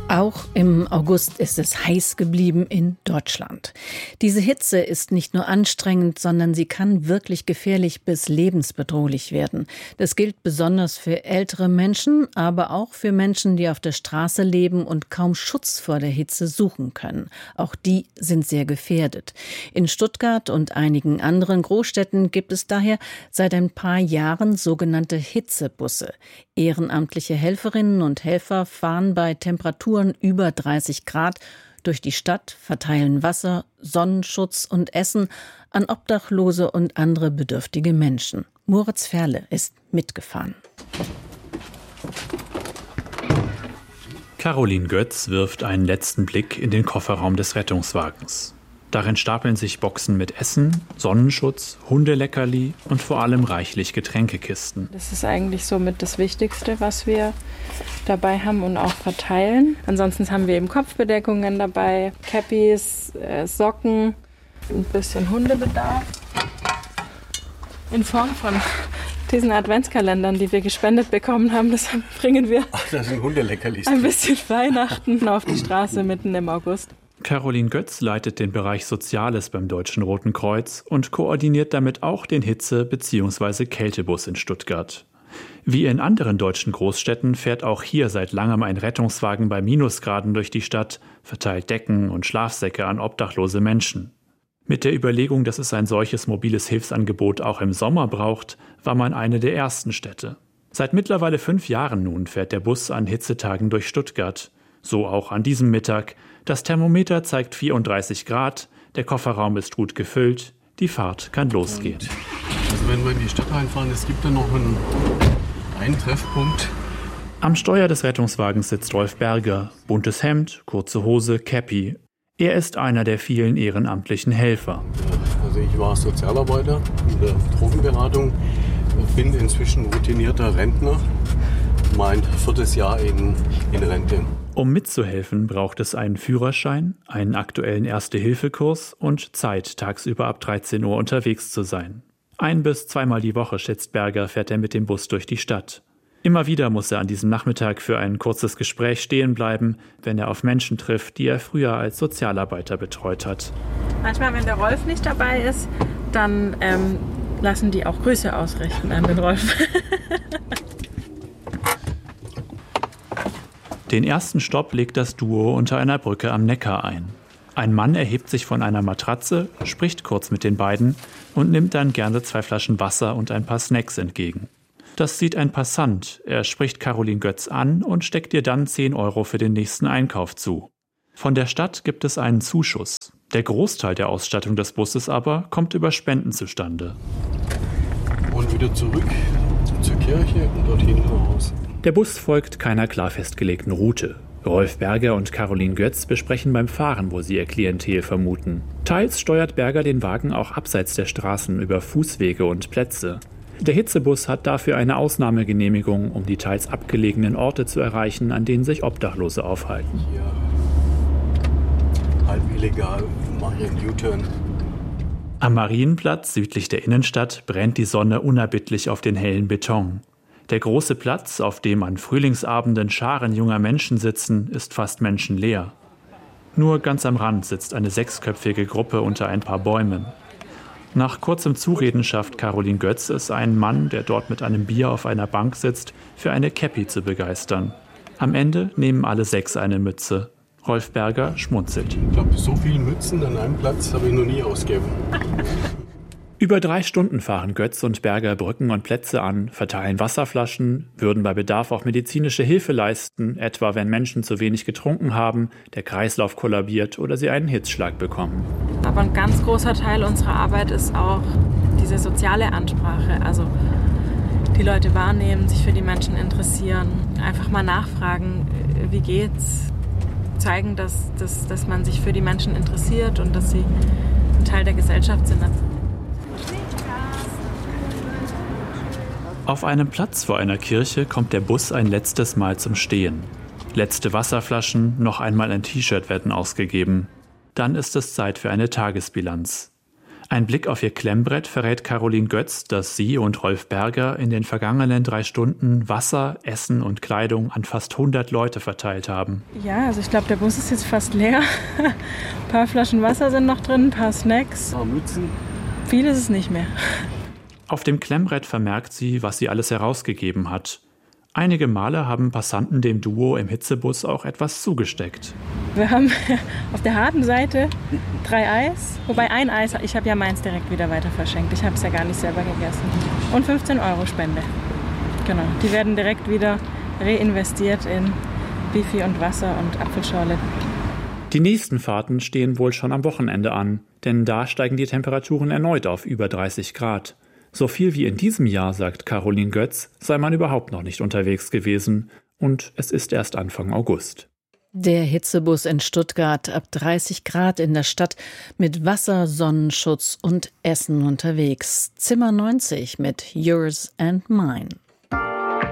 Auch im August ist es heiß geblieben in Deutschland. Diese Hitze ist nicht nur anstrengend, sondern sie kann wirklich gefährlich bis lebensbedrohlich werden. Das gilt besonders für ältere Menschen, aber auch für Menschen, die auf der Straße leben und kaum Schutz vor der Hitze suchen können. Auch die sind sehr gefährdet. In Stuttgart und einigen anderen Großstädten gibt es daher seit ein paar Jahren sogenannte Hitzebusse. Ehrenamtliche Helferinnen und Helfer fahren bei Temperaturen über 30 Grad durch die Stadt, verteilen Wasser, Sonnenschutz und Essen an Obdachlose und andere bedürftige Menschen. Moritz Ferle ist mitgefahren. Caroline Götz wirft einen letzten Blick in den Kofferraum des Rettungswagens. Darin stapeln sich Boxen mit Essen, Sonnenschutz, Hundeleckerli und vor allem reichlich Getränkekisten. Das ist eigentlich somit das Wichtigste, was wir dabei haben und auch verteilen. Ansonsten haben wir eben Kopfbedeckungen dabei, Cappies, Socken, ein bisschen Hundebedarf. In Form von diesen Adventskalendern, die wir gespendet bekommen haben, das bringen wir das sind Hundeleckerlis. Ein bisschen Weihnachten auf die Straße mitten im August. Caroline Götz leitet den Bereich Soziales beim Deutschen Roten Kreuz und koordiniert damit auch den Hitze- bzw. Kältebus in Stuttgart. Wie in anderen deutschen Großstädten fährt auch hier seit langem ein Rettungswagen bei Minusgraden durch die Stadt, verteilt Decken und Schlafsäcke an obdachlose Menschen. Mit der Überlegung, dass es ein solches mobiles Hilfsangebot auch im Sommer braucht, war man eine der ersten Städte. Seit mittlerweile 5 Jahren nun fährt der Bus an Hitzetagen durch Stuttgart. So auch an diesem Mittag. Das Thermometer zeigt 34 Grad, der Kofferraum ist gut gefüllt, die Fahrt kann losgehen. Also wenn wir in die Stadt reinfahren, es gibt da noch einen Treffpunkt. Am Steuer des Rettungswagens sitzt Rolf Berger, buntes Hemd, kurze Hose, Cappy. Er ist einer der vielen ehrenamtlichen Helfer. Also ich war Sozialarbeiter in der Drogenberatung, bin inzwischen routinierter Rentner, mein 4. Jahr in Rente. Um mitzuhelfen, braucht es einen Führerschein, einen aktuellen Erste-Hilfe-Kurs und Zeit, tagsüber ab 13 Uhr unterwegs zu sein. 1- bis 2-mal die Woche, schätzt Berger, fährt er mit dem Bus durch die Stadt. Immer wieder muss er an diesem Nachmittag für ein kurzes Gespräch stehen bleiben, wenn er auf Menschen trifft, die er früher als Sozialarbeiter betreut hat. Manchmal, wenn der Rolf nicht dabei ist, dann lassen die auch Grüße ausrichten an den Rolf. Den ersten Stopp legt das Duo unter einer Brücke am Neckar ein. Ein Mann erhebt sich von einer Matratze, spricht kurz mit den beiden und nimmt dann gerne 2 Flaschen Wasser und ein paar Snacks entgegen. Das sieht ein Passant. Er spricht Caroline Götz an und steckt ihr dann 10 € für den nächsten Einkauf zu. Von der Stadt gibt es einen Zuschuss. Der Großteil der Ausstattung des Busses aber kommt über Spenden zustande. Und wieder zurück zur Kirche und dorthin raus. Der Bus folgt keiner klar festgelegten Route. Rolf Berger und Caroline Götz besprechen beim Fahren, wo sie ihr Klientel vermuten. Teils steuert Berger den Wagen auch abseits der Straßen über Fußwege und Plätze. Der Hitzebus hat dafür eine Ausnahmegenehmigung, um die teils abgelegenen Orte zu erreichen, an denen sich Obdachlose aufhalten. Hier, halb illegal, mache ich einen U-Turn. Am Marienplatz südlich der Innenstadt brennt die Sonne unerbittlich auf den hellen Beton. Der große Platz, auf dem an Frühlingsabenden Scharen junger Menschen sitzen, ist fast menschenleer. Nur ganz am Rand sitzt eine 6-köpfige Gruppe unter ein paar Bäumen. Nach kurzem Zureden schafft Caroline Götz es, einen Mann, der dort mit einem Bier auf einer Bank sitzt, für eine Cappy zu begeistern. Am Ende nehmen alle 6 eine Mütze. Rolf Berger schmunzelt. Ich glaube, so viele Mützen an einem Platz habe ich noch nie ausgegeben. Über 3 Stunden fahren Götz und Berger Brücken und Plätze an, verteilen Wasserflaschen, würden bei Bedarf auch medizinische Hilfe leisten, etwa wenn Menschen zu wenig getrunken haben, der Kreislauf kollabiert oder sie einen Hitzschlag bekommen. Aber ein ganz großer Teil unserer Arbeit ist auch diese soziale Ansprache. Also die Leute wahrnehmen, sich für die Menschen interessieren, einfach mal nachfragen, wie geht's, zeigen, dass man sich für die Menschen interessiert und dass sie ein Teil der Gesellschaft sind. Auf einem Platz vor einer Kirche kommt der Bus ein letztes Mal zum Stehen. Letzte Wasserflaschen, noch einmal ein T-Shirt werden ausgegeben. Dann ist es Zeit für eine Tagesbilanz. Ein Blick auf ihr Klemmbrett verrät Caroline Götz, dass sie und Rolf Berger in den vergangenen 3 Stunden Wasser, Essen und Kleidung an fast 100 Leute verteilt haben. Ja, also ich glaube, der Bus ist jetzt fast leer. Ein paar Flaschen Wasser sind noch drin, ein paar Snacks. Ein paar Mützen. Viel ist es nicht mehr. Auf dem Klemmbrett vermerkt sie, was sie alles herausgegeben hat. Einige Male haben Passanten dem Duo im Hitzebus auch etwas zugesteckt. Wir haben auf der harten Seite 3 Eis, wobei ein Eis, ich habe ja meins direkt wieder weiter verschenkt. Ich habe es ja gar nicht selber gegessen. Und 15 € Spende. Genau, die werden direkt wieder reinvestiert in Bifi und Wasser und Apfelschorle. Die nächsten Fahrten stehen wohl schon am Wochenende an, denn da steigen die Temperaturen erneut auf über 30 Grad. So viel wie in diesem Jahr, sagt Caroline Götz, sei man überhaupt noch nicht unterwegs gewesen. Und es ist erst Anfang August. Der Hitzebus in Stuttgart, ab 30 Grad in der Stadt, mit Wasser, Sonnenschutz und Essen unterwegs. Zimmer 90 mit Yours and Mine.